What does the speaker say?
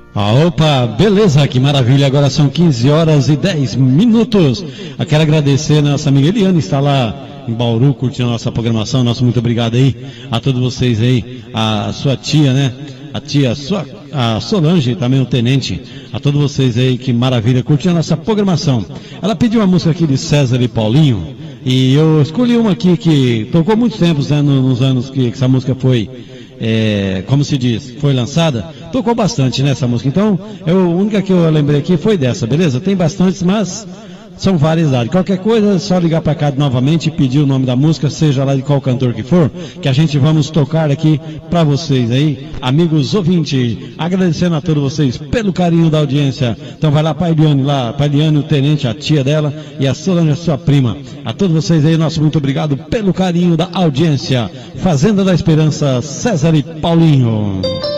Opa, beleza, que maravilha, agora são 15 horas e 10 minutos. Eu quero agradecer a nossa amiga Eliane, está lá em Bauru curtindo a nossa programação. Nosso muito obrigado aí a todos vocês aí, a sua tia, né? A Solange, também o tenente, a todos vocês aí, que maravilha, curtindo a nossa programação. Ela pediu uma música aqui de César e Paulinho, e eu escolhi uma aqui que tocou muitos tempos, né, nos anos que essa música foi, como se diz, foi lançada, tocou bastante nessa música. Então, a única que eu lembrei aqui foi dessa, beleza? Tem bastantes, mas são variedades. Qualquer coisa, é só ligar para cá novamente e pedir o nome da música, seja lá de qual cantor que for, que a gente vamos tocar aqui para vocês aí, amigos ouvintes. Agradecendo a todos vocês pelo carinho da audiência. Então vai lá, Pai Eliane, o tenente, a tia dela, e a Solange, a sua prima. A todos vocês aí, nosso muito obrigado pelo carinho da audiência. Fazenda da Esperança, César e Paulinho.